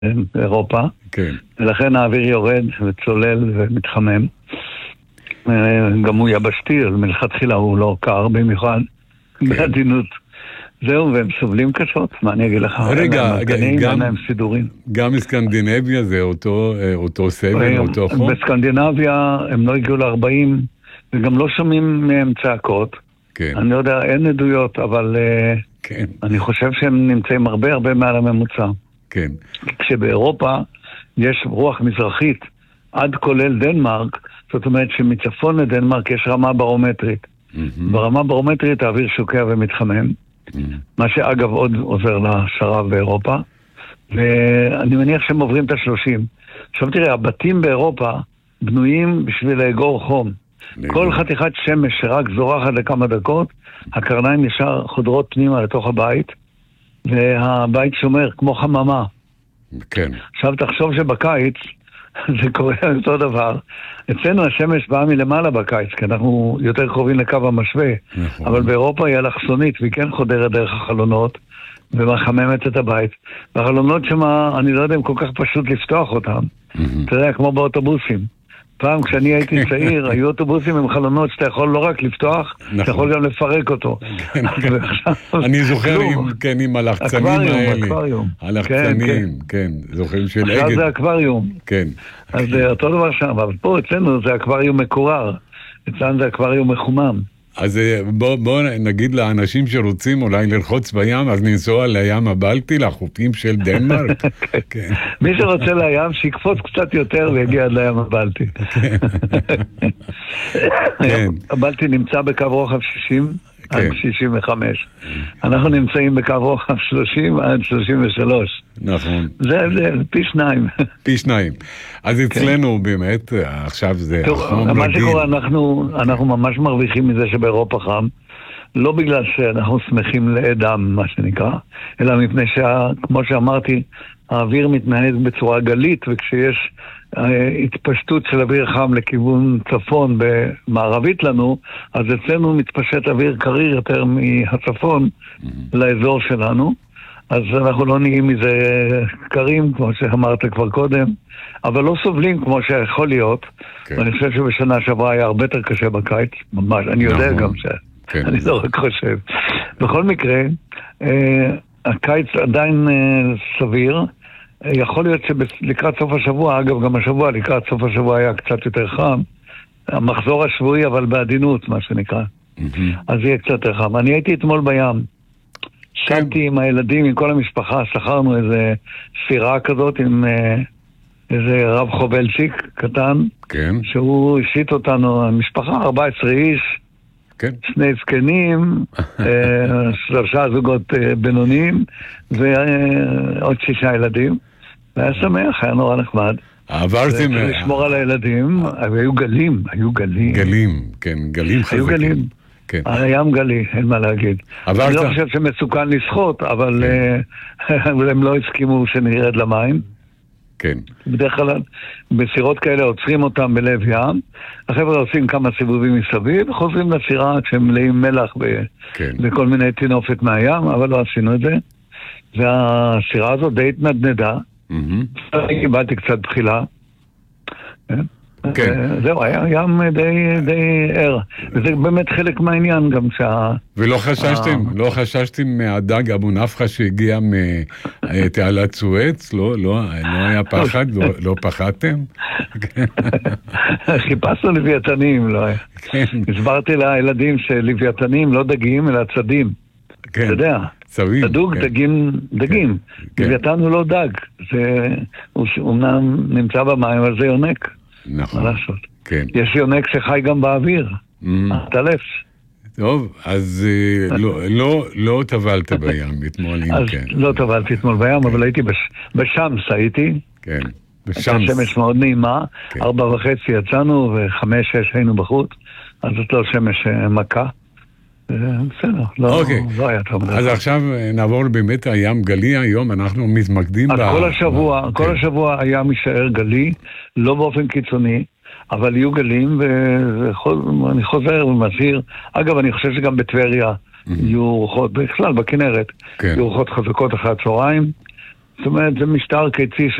באירופה, כן. ולכן האוויר יורד וצולל ומתחמם. גם הוא יבשתי, אז מלכתחילה הוא לא קר במיוחד, בעדינות. זהו, והם סובלים קשות, מה אני אגיד לך? רגע, אין להם סידורים. גם בסקנדינביה זה אותו סבל, אותו חום? בסקנדינביה הם לא הגיעו ל-40, וגם לא שומעים מהם צעקות. כן. אני לא יודע, אין עדויות, אבל כן. אני חושב שהם נמצאים הרבה מעל הממוצע. כן. כשבאירופה יש רוח מזרחית, עד כולל דנמרק, זאת אומרת שמצפון לדנמרק יש רמה ברומטרית. ברמה ברומטרית האוויר שוקע ומתחמם, מה שאגב עוד עוזר לשרב באירופה, ואני מניח שהם עוברים את ה-30. עכשיו תראה, הבתים באירופה בנויים בשביל לאגור חום. כל חתיכת שמש שרק זורחת לכמה דקות, הקרניים ישר חודרות פנימה לתוך הבית, והבית שומר כמו חממה. כן. עכשיו תחשוב שבקיץ זה קורה אותו דבר. אצלנו השמש באה מלמעלה בקיץ, כי אנחנו יותר קרובים לקו המשווה. נכון. אבל באירופה היא אלכסונית, והיא כן חודרת דרך החלונות, ומחממת את הבית. והחלונות שמה, אני לא יודע אם כל כך פשוט לפתוח אותם. אתה יודע, כמו באוטובוסים. פעם כשאני הייתי צעיר, היו אוטובוסים עם חלונות שאתה יכול לא רק לפתוח, אתה יכול גם לפרק אותו. אני זוכר עם הלחצנים האלה. הלחצנים, כן. זוכרים של אגד. עכשיו זה אקווריום. כן. אז זה אותו דבר שם, אבל פה אצלנו זה אקווריום מקורר. אצלנו זה אקווריום מחומם. אז בוא נגיד לאנשים שרוצים אולי לרחוץ בים, אז ניסוע לים הבלטי, לחופים של דנמרק. מי שרוצה לים, שיקפוץ קצת יותר ויגיע עד לים הבלטי. הבלטי נמצא בקו רוחב 60 עד 65. אנחנו נמצאים בקו רוחב 30 עד 33. נכון. זה פי 2. פי 2. אז אצלנו באמת, עכשיו זה חום רגיל. מה שקורה, אנחנו ממש מרוויחים מזה שבאירופה חם, לא בגלל שאנחנו שמחים לאדם, מה שנקרא, אלא מפני כמו שאמרתי, האוויר מתנהג בצורה גלית, וכשיש התפשטות של אוויר חם לכיוון צפון במערבית לנו, אז אצלנו מתפשט אוויר קריר יותר מהצפון לאזור שלנו, אז אנחנו לא נהיים מזה קרים, כמו שאמרת כבר קודם, אבל לא סובלים כמו שיכול להיות, ואני חושב שבשנה שעברה היה הרבה יותר קשה בקיץ, ממש, אני יודע גם אני לא רק חושב. בכל מקרה, הקיץ עדיין סביר, יכול להיות שלקראת סוף השבוע, אגב גם השבוע, לקראת סוף השבוע היה קצת יותר חם, המחזור השבועי אבל בעדינות, מה שנקרא. אז יהיה קצת יותר חם. אני הייתי אתמול בים, שרתי עם הילדים, עם כל המשפחה, שכרנו איזה סירה כזאת עם איזה רב חובלצ'יק קטן, שהוא השיט אותנו, המשפחה, 14 איש, 2 זקנים, 3 זוגות בינוניים, ועוד 6 ילדים. והיה שמח, היה נורא נחמד. עברתם... לשמור על הילדים, היו גלים. גלים, כן, גלים חזקים. היו גלים. הים גלי, אין מה להגיד. אני לא חושב שמסוכן לשחות, אבל הם לא הסכימו שנרד למים. כן. בדרך כלל בסירות כאלה עוצרים אותם בלב ים, החבר'ה עושים כמה סיבובים מסביב וחוזרים לסירה כשהם מלאים מלח וכל מיני תינופת מהים, אבל לא עשינו את זה. והסירה הזאת די התנדנדה, קיבלתי קצת בחילה. זהו, היה ים די ער. וזה באמת חלק מהעניין גם ולא חששתם מהדג אבו נפחה שהגיע מתעלת סואץ? לא היה פחד? לא פחדתם? חיפשנו לוויתנים, לא היה. הסברתי לילדים שלוויתנים לא דגים אלא צדים. אתה יודע, דגוג דגים. לוויתן הוא לא דג. הוא אומנם נמצא במים, אבל זה יונק. נכון. כן. יש יונק שחי גם באוויר. טלף. טוב, אז לא טבלת בים אתמול. אז לא טבלתי אתמול בים, אבל הייתי בשמס, הייתי. כן, בשמס. שמש מאוד נעימה, 4:30 יצאנו, ו5-6 היינו בחוץ, אז זאת לא שמש מכה. בסדר, לא היה טוב. אז עכשיו נעבור באמת הים גלי היום, אנחנו מתמקדים כל השבוע הים יישאר גלי, לא באופן קיצוני, אבל יהיו גלים, ואני חוזר ומזהיר. אגב, אני חושב שגם בטבריה יהיו רוחות, בכלל בכנרת, יהיו רוחות חזקות אחרי הצהריים, זאת אומרת, זה משטר קיצי